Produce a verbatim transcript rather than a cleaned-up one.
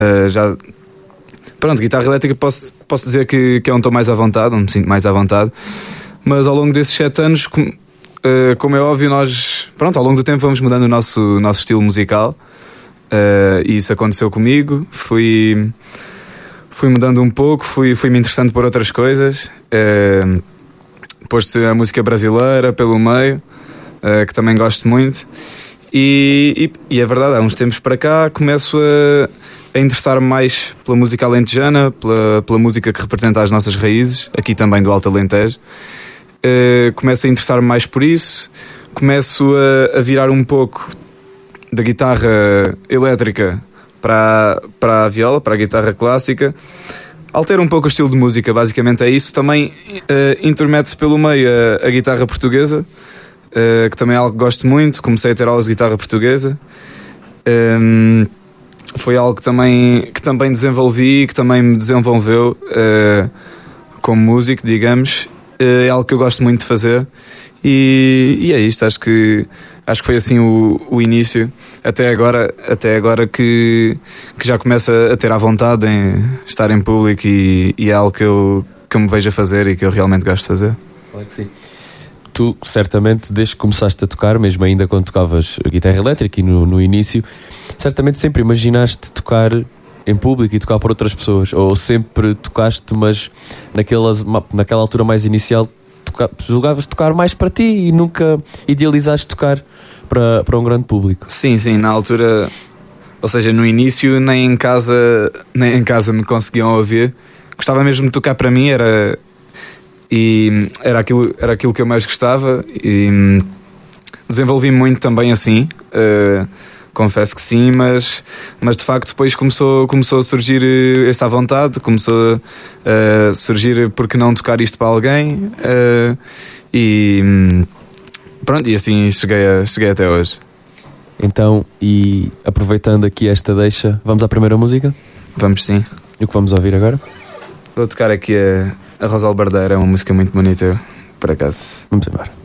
Uh, já... Pronto, guitarra elétrica posso, posso dizer que, que é onde estou mais à vontade, onde me sinto mais à vontade. Mas ao longo desses sete anos, com, uh, como é óbvio, nós, pronto, ao longo do tempo vamos mudando o nosso, nosso estilo musical. Uh, e isso aconteceu comigo. Fui, fui mudando um pouco, fui, fui me interessando por outras coisas. Uh, Pôs-se a música brasileira pelo meio, uh, que também gosto muito. E, e, e é verdade, há uns tempos para cá começo a, a interessar-me mais pela música alentejana, pela, pela música que representa as nossas raízes, aqui também do Alto Alentejo. Uh, começo a interessar-me mais por isso, começo a, a virar um pouco da guitarra elétrica para, para a viola, para a guitarra clássica. Altera um pouco o estilo de música, basicamente é isso. Também uh, intermete-se pelo meio a, a guitarra portuguesa, uh, que também é algo que gosto muito. Comecei a ter aulas de guitarra portuguesa. Um, foi algo que também, que também desenvolvi, que também me desenvolveu uh, como músico, digamos. Uh, é algo que eu gosto muito de fazer. E, e é isto, acho que, acho que foi assim o, o início. Até agora, até agora que, que já começo a ter à vontade em estar em público e, e é algo que eu, que eu me vejo a fazer e que eu realmente gosto de fazer. Claro que sim. Tu, certamente, desde que começaste a tocar, mesmo ainda quando tocavas guitarra elétrica e no, no início, certamente sempre imaginaste tocar em público e tocar por outras pessoas, ou sempre tocaste, mas naquelas, naquela altura mais inicial toca, julgavas tocar mais para ti e nunca idealizaste tocar para, para um grande público. Sim, sim, na altura, ou seja, no início nem em casa, nem em casa me conseguiam ouvir. Gostava mesmo de tocar para mim, era, e era, aquilo, era aquilo que eu mais gostava e desenvolvi muito também assim, uh, confesso que sim, mas, mas de facto depois começou, começou a surgir essa vontade, começou a surgir porque não tocar isto para alguém, uh, e pronto, e assim cheguei, a, cheguei até hoje. Então, e aproveitando aqui esta deixa, vamos à primeira música? Vamos sim. E o que vamos ouvir agora? Vou tocar aqui a, a Rosa Albardeira, é uma música muito bonita, por acaso. Vamos embora.